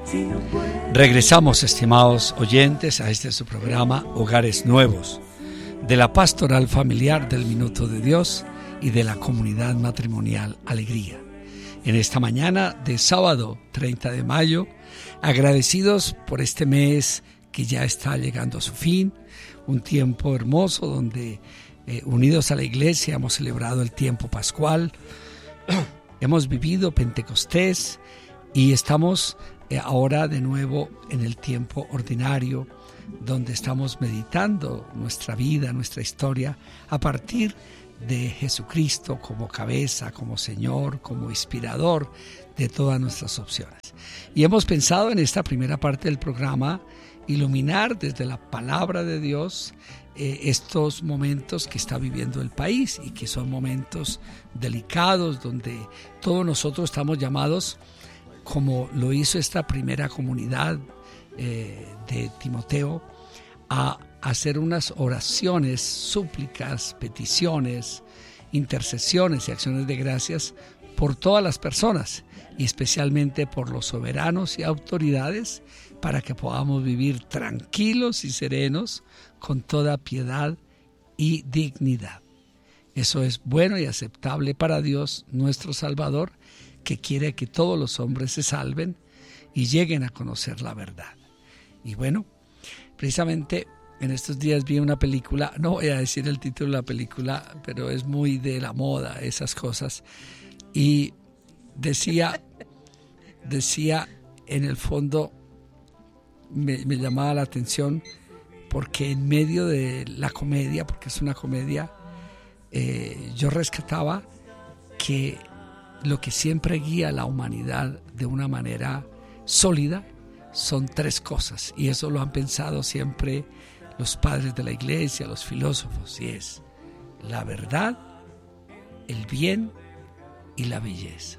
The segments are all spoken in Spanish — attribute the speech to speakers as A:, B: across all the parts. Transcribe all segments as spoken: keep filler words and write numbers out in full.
A: Regresamos, estimados oyentes, a este su programa Hogares Nuevos, de la Pastoral Familiar del Minuto de Dios y de la Comunidad Matrimonial Alegría. En esta mañana de sábado treinta de mayo, agradecidos por este mes que ya está llegando a su fin, un tiempo hermoso donde eh, unidos a la iglesia hemos celebrado el tiempo pascual, hemos vivido Pentecostés y estamos eh, ahora de nuevo en el tiempo ordinario, donde estamos meditando nuestra vida, nuestra historia, a partir de Jesucristo como cabeza, como Señor, como inspirador de todas nuestras opciones. Y hemos pensado en esta primera parte del programa iluminar desde la palabra de Dios eh, estos momentos que está viviendo el país y que son momentos delicados donde todos nosotros estamos llamados, como lo hizo esta primera comunidad eh, de Timoteo, a hacer unas oraciones, súplicas, peticiones, intercesiones y acciones de gracias por todas las personas y especialmente por los soberanos y autoridades, para que podamos vivir tranquilos y serenos con toda piedad y dignidad. Eso es bueno y aceptable para Dios, nuestro Salvador, que quiere que todos los hombres se salven y lleguen a conocer la verdad. Y bueno, precisamente en estos días vi una película, no voy a decir el título de la película, pero es muy de la moda, esas cosas, y decía, decía en el fondo, me, me llamaba la atención, porque en medio de la comedia, porque es una comedia, eh, yo rescataba que lo que siempre guía a la humanidad de una manera sólida son tres cosas, y eso lo han pensado siempre los padres de la iglesia, los filósofos, y es la verdad, el bien y la belleza.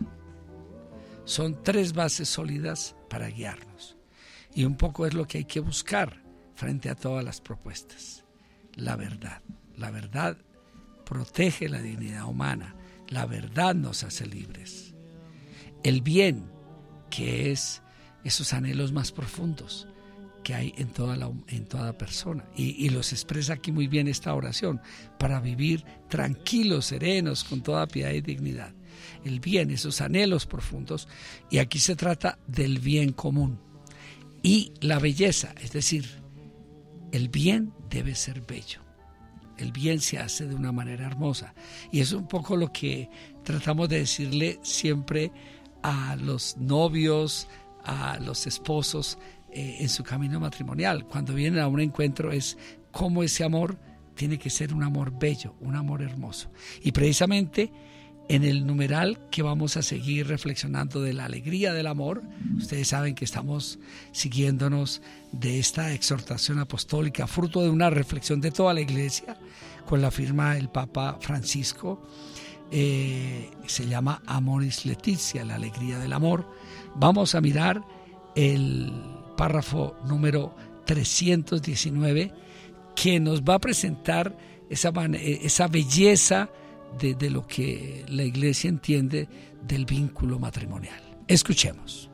A: Son tres bases sólidas para guiarnos, y un poco es lo que hay que buscar frente a todas las propuestas. La verdad, la verdad protege la dignidad humana, la verdad nos hace libres. El bien, que es esos anhelos más profundos que hay en toda, la, en toda persona. Y, y los expresa aquí muy bien esta oración, para vivir tranquilos, serenos, con toda piedad y dignidad. El bien, esos anhelos profundos, y aquí se trata del bien común. Y la belleza, es decir, el bien debe ser bello. El bien se hace de una manera hermosa. Y es un poco lo que tratamos de decirle siempre a los novios, a los esposos, eh, en su camino matrimonial. Cuando vienen a un encuentro, es cómo ese amor tiene que ser un amor bello, un amor hermoso. Y precisamente en el numeral que vamos a seguir reflexionando de la alegría del amor, ustedes saben que estamos siguiéndonos de esta exhortación apostólica, fruto de una reflexión de toda la iglesia, con la firma del Papa Francisco, eh, se llama Amoris Laetitia, la alegría del amor. Vamos a mirar el párrafo número trescientos diecinueve, que nos va a presentar esa, esa belleza de, de lo que la iglesia entiende del vínculo matrimonial. Escuchemos.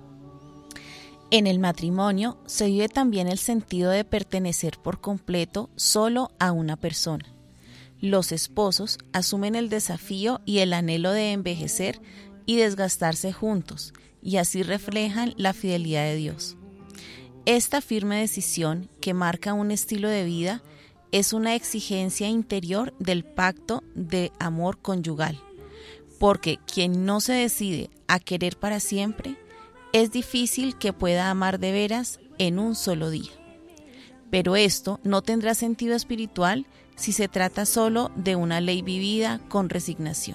B: En el matrimonio se vive también el sentido de pertenecer por completo solo a una persona. Los esposos asumen el desafío y el anhelo de envejecer y desgastarse juntos, y así reflejan la fidelidad de Dios. Esta firme decisión, que marca un estilo de vida, es una exigencia interior del pacto de amor conyugal, porque quien no se decide a querer para siempre, es difícil que pueda amar de veras en un solo día. Pero esto no tendrá sentido espiritual si se trata solo de una ley vivida con resignación.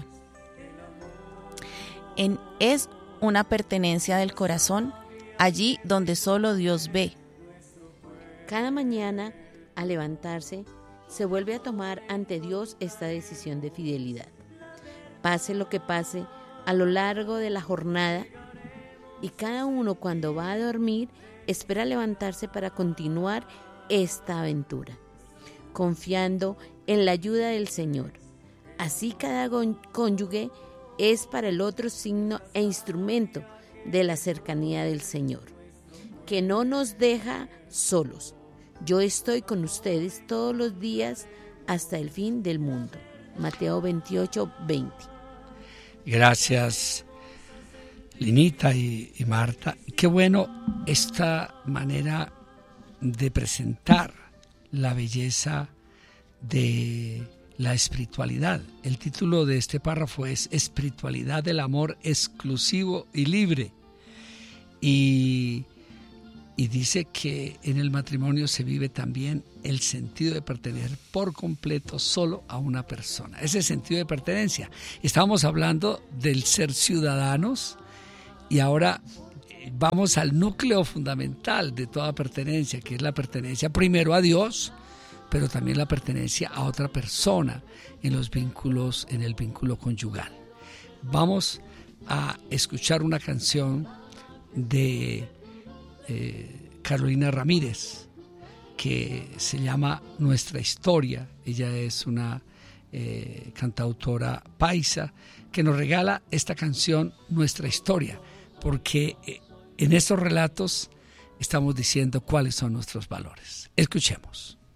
B: En, es una pertenencia del corazón, allí donde solo Dios ve.
C: Cada mañana, al levantarse, se vuelve a tomar ante Dios esta decisión de fidelidad. Pase lo que pase a lo largo de la jornada, y cada uno cuando va a dormir espera levantarse para continuar esta aventura, confiando en la ayuda del Señor. Así cada cónyuge es para el otro signo e instrumento de la cercanía del Señor. que no nos deja solos. Yo estoy con ustedes todos los días hasta el fin del mundo. Mateo veintiocho, veinte.
A: Gracias, Linita y, y Marta. Qué bueno esta manera de presentar la belleza de la espiritualidad. El título de este párrafo es Espiritualidad del amor exclusivo y libre. Y, y dice que en el matrimonio se vive también el sentido de pertenecer por completo solo a una persona. Ese sentido de pertenencia. Estábamos hablando del ser ciudadanos y ahora vamos al núcleo fundamental de toda pertenencia, que es la pertenencia primero a Dios, pero también la pertenencia a otra persona en los vínculos, en el vínculo conyugal. Vamos a escuchar una canción de eh, Carolina Ramírez, que se llama Nuestra Historia. Ella es una eh, cantautora paisa que nos regala esta canción Nuestra Historia, porque eh, en estos relatos estamos diciendo cuáles son nuestros valores. Escuchemos.